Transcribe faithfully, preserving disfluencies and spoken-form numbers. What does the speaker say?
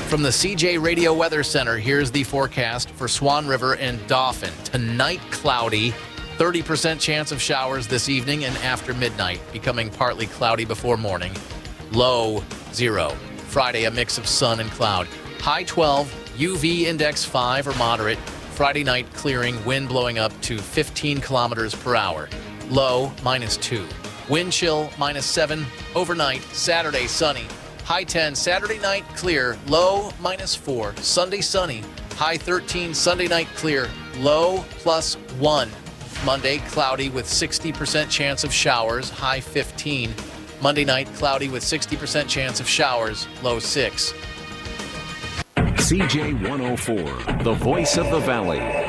From the C J Radio Weather Center, here's the forecast for Swan River and Dauphin. Tonight, cloudy, thirty percent chance of showers this evening and after midnight, becoming partly cloudy before morning. Low, zero. Friday, a mix of sun and cloud. High twelve, U V index five or moderate. Friday night, clearing, wind blowing up to fifteen kilometers per hour. Low, minus two. Wind chill, minus seven. Overnight, Saturday, sunny. High ten, Saturday night, clear. Low, minus four. Sunday, sunny. High thirteen, Sunday night, clear. Low, plus one. Monday, cloudy with sixty percent chance of showers. High fifteen. Monday night, cloudy with sixty percent chance of showers. Low six. C J one oh four, the voice of the Valley.